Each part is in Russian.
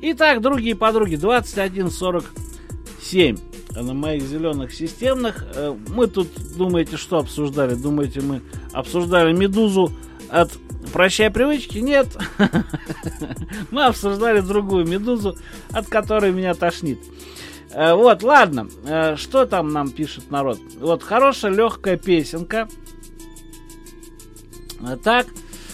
Итак, другие подруги, 21:47 на моих зеленых системных. Мы тут, думаете, что обсуждали? Думаете, мы обсуждали «Медузу» от «Прощай привычки»? Нет. Мы обсуждали другую «Медузу», от которой меня тошнит. Вот, ладно. Что там нам пишет народ? Вот, хорошая легкая песенка. Так.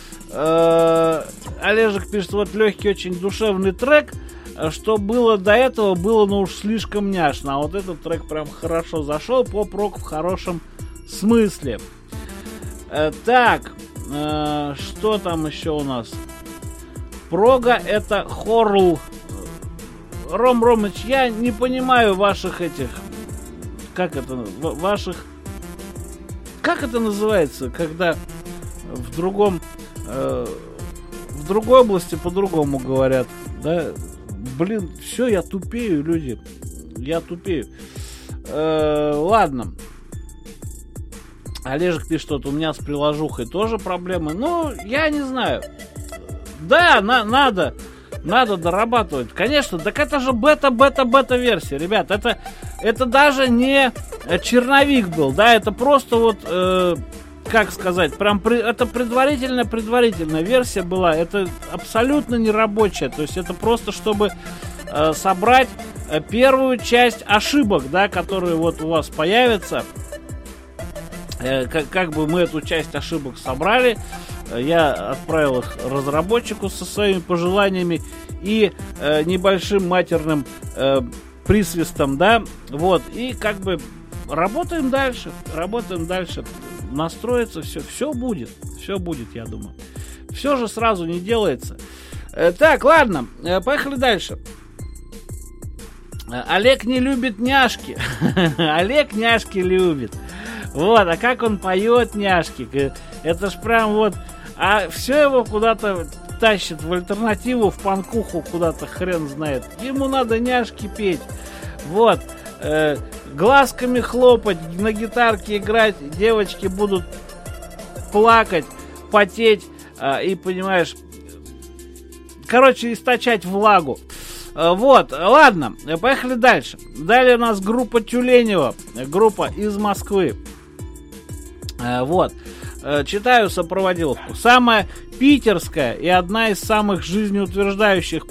Олежек пишет, вот легкий, очень душевный трек. Что было до этого, было, ну уж слишком няшно. А вот этот трек прям хорошо зашел. Поп-рок в хорошем смысле. Так. Что там еще у нас? Прога это Хорл. Ромыч, я не понимаю ваших этих... Как это? Ваших... Как это называется, когда в другом... в другой области по-другому говорят, да? Блин, все, я тупею, люди. Я тупею. Ладно. Олежек пишет, что у меня с приложухой тоже проблемы. Ну, я не знаю. Да, надо дорабатывать. Конечно, так это же бета-версия, ребят. Это даже не черновик был, да, это просто вот... как сказать, это предварительная версия была, это абсолютно не рабочая, то есть это просто чтобы собрать первую часть ошибок, да, которые вот у вас появятся, как бы мы эту часть ошибок собрали, я отправил их разработчику со своими пожеланиями и небольшим матерным присвистом, да, вот, и как бы работаем дальше, настроится все будет, я думаю. Все же сразу не делается. Так, ладно, поехали дальше. Олег не любит няшки. Олег няшки любит. Вот, а как он поет няшки. Это ж прям вот... А все его куда-то тащит в альтернативу, в панкуху куда-то, хрен знает. Ему надо няшки петь. Вот. Глазками хлопать, на гитарке играть, девочки будут плакать, потеть и, понимаешь, короче, источать влагу. Вот, ладно, поехали дальше. Далее у нас группа Тюленева, группа из Москвы. Вот, читаю сопроводиловку. Самая питерская и одна из самых жизнеутверждающих